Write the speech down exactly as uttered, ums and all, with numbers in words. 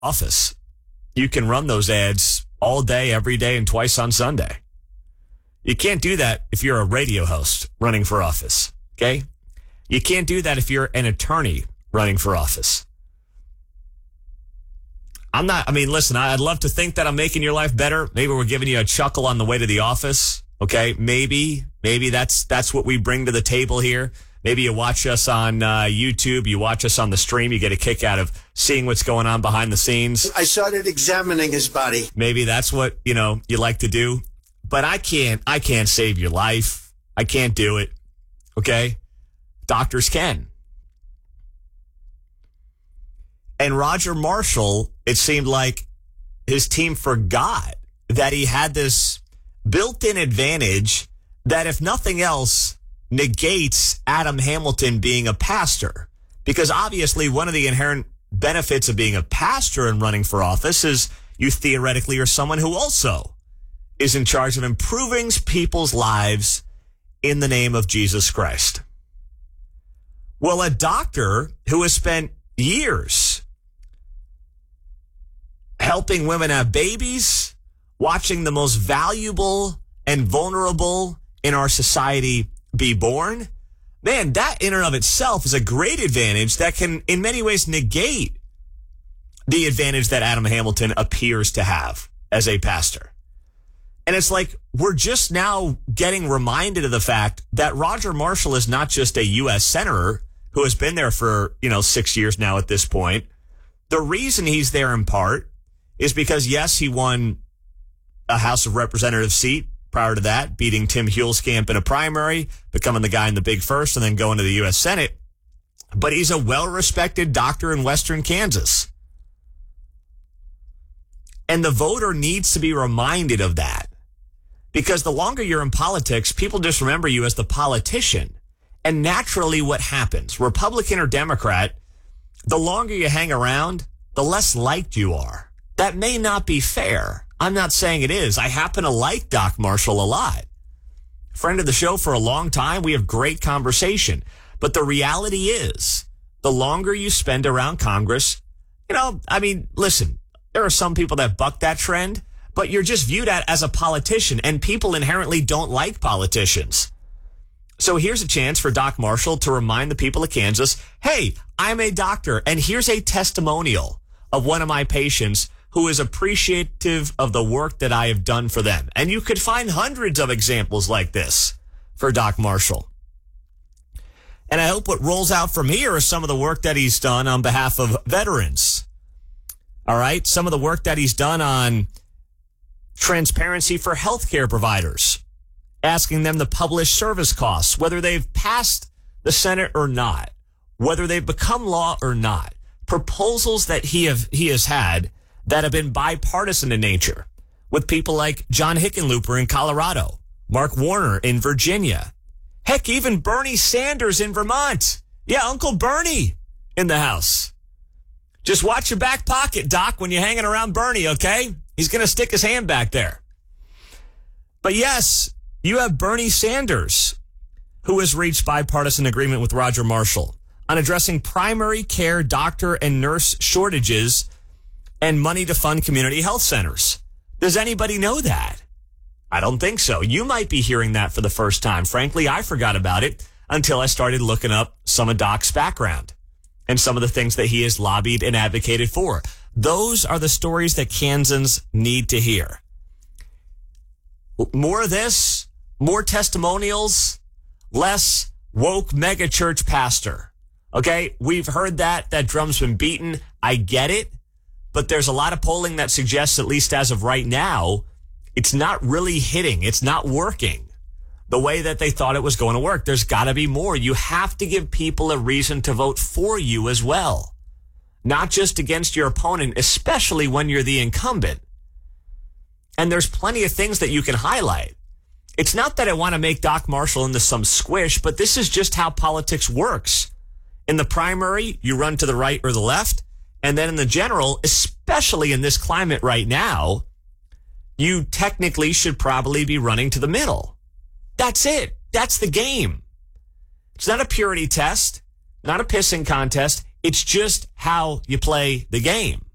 office. You can run those ads all day, every day, and twice on Sunday. You can't do that if you're a radio host running for office, okay? You can't do that if you're an attorney running for office. I'm not, I mean, listen, I'd love to think that I'm making your life better. Maybe we're giving you a chuckle on the way to the office, okay? Maybe, maybe that's that's what we bring to the table here. Maybe you watch us on uh, YouTube, you watch us on the stream, you get a kick out of seeing what's going on behind the scenes. I started examining his body. Maybe that's what, you know, you like to do. But I can't, I can't save your life. I can't do it, okay? Doctors can. And Roger Marshall, it seemed like his team forgot that he had this built-in advantage that, if nothing else, negates Adam Hamilton being a pastor. Because obviously one of the inherent benefits of being a pastor and running for office is you theoretically are someone who also is in charge of improving people's lives in the name of Jesus Christ. Well, a doctor who has spent years helping women have babies, watching the most valuable and vulnerable in our society be born, man, that in and of itself is a great advantage that can in many ways negate the advantage that Adam Hamilton appears to have as a pastor. And it's like we're just now getting reminded of the fact that Roger Marshall is not just a U S senator who has been there for, you know, six years now at this point. The reason he's there in part is because, yes, he won a House of Representatives seat prior to that, beating Tim Huelskamp in a primary, becoming the guy in the big first, and then going to the U S Senate. But he's a well-respected doctor in Western Kansas. And the voter needs to be reminded of that. Because the longer you're in politics, people just remember you as the politician. And naturally what happens, Republican or Democrat, the longer you hang around, the less liked you are. That may not be fair. I'm not saying it is. I happen to like Doc Marshall a lot. Friend of the show for a long time. We have great conversation. But the reality is, the longer you spend around Congress, you know, I mean, listen, there are some people that buck that trend, but you're just viewed at as a politician, and people inherently don't like politicians. So here's a chance for Doc Marshall to remind the people of Kansas, hey, I'm a doctor, and here's a testimonial of one of my patients who is appreciative of the work that I have done for them. And you could find hundreds of examples like this for Doc Marshall. And I hope what rolls out from here is some of the work that he's done on behalf of veterans. All right, some of the work that he's done on transparency for healthcare providers, asking them to publish service costs, whether they've passed the Senate or not, whether they've become law or not. Proposals that he have he has had that have been bipartisan in nature, with people like John Hickenlooper in Colorado, Mark Warner in Virginia, heck, even Bernie Sanders in Vermont. Yeah, Uncle Bernie in the House. Just watch your back pocket, Doc, when you're hanging around Bernie, okay? He's going to stick his hand back there. But yes, you have Bernie Sanders, who has reached bipartisan agreement with Roger Marshall on addressing primary care doctor and nurse shortages and money to fund community health centers. Does anybody know that? I don't think so. You might be hearing that for the first time. Frankly, I forgot about it until I started looking up some of Doc's background and some of the things that he has lobbied and advocated for. Those are the stories that Kansans need to hear. More of this, more testimonials, less woke megachurch pastor. Okay, we've heard that. That drum's been beaten. I get it. But there's a lot of polling that suggests, at least as of right now, it's not really hitting. It's not working the way that they thought it was going to work. There's got to be more. You have to give people a reason to vote for you as well, not just against your opponent, especially when you're the incumbent. And there's plenty of things that you can highlight. It's not that I want to make Doc Marshall into some squish, but this is just how politics works. In the primary, you run to the right or the left. And then in the general, especially in this climate right now, you technically should probably be running to the middle. That's it. That's the game. It's not a purity test, not a pissing contest. It's just how you play the game.